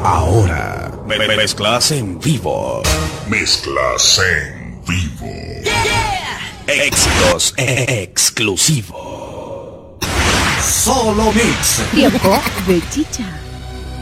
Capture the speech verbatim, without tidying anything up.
Ahora, me- me- mezclas en vivo. Mezclas en vivo. Éxitos e- exclusivos. Solo Mix. Tiempo de chicha.